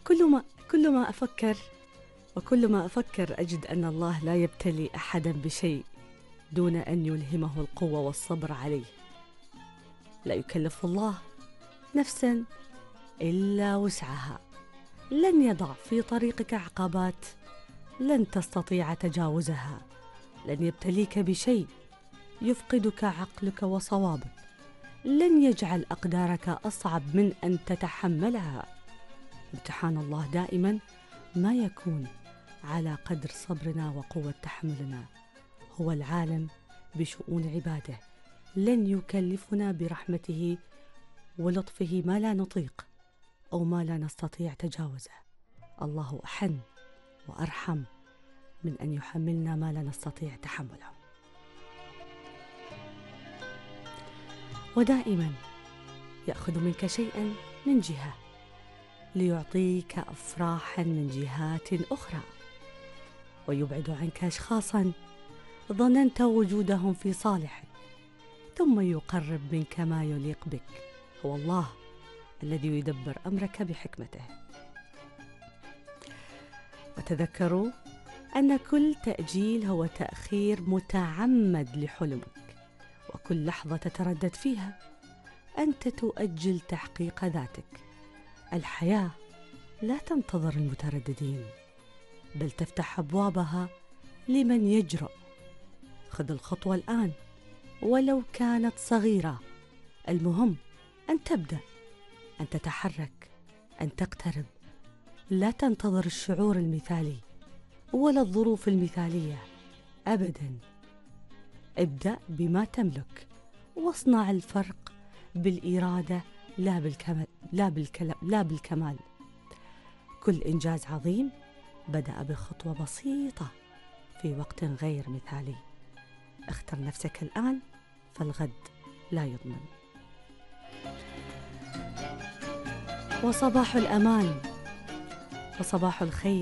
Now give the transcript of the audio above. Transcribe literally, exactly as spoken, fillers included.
كل ما كل ما أفكر وكل ما أفكر أجد أن الله لا يبتلي أحدا بشيء دون أن يلهمه القوة والصبر عليه. لا يكلف الله نفسا إلا وسعها. لن يضع في طريقك عقبات لن تستطيع تجاوزها. لن يبتليك بشيء يفقدك عقلك وصوابك. لن يجعل أقدارك أصعب من أن تتحملها. امتحان الله دائما ما يكون على قدر صبرنا وقوة تحملنا. هو العالم بشؤون عباده. لن يكلفنا برحمته ولطفه ما لا نطيق أو ما لا نستطيع تجاوزه. الله أحن وأرحم من أن يحملنا ما لا نستطيع تحمله. ودائما يأخذ منك شيئا من جهة ليعطيك أفراحا من جهات أخرى، ويبعد عنك أشخاصا ظننت وجودهم في صالحك، ثم يقرب منك ما يليق بك. هو الله الذي يدبر أمرك بحكمته. وتذكروا أن كل تأجيل هو تأخير متعمد لحلمك، وكل لحظة تتردد فيها أنت تؤجل تحقيق ذاتك. الحياة لا تنتظر المترددين، بل تفتح أبوابها لمن يجرؤ. خذ الخطوة الآن ولو كانت صغيرة. المهم أن تبدأ، أن تتحرك، أن تقترب. لا تنتظر الشعور المثالي ولا الظروف المثالية أبدا. ابدأ بما تملك واصنع الفرق بالإرادة لا بالكمال لا بالكلام لا بالكمال. كل إنجاز عظيم بدأ بخطوة بسيطة في وقت غير مثالي. اختر نفسك الآن فالغد لا يضمن. وصباح الأمان وصباح الخير.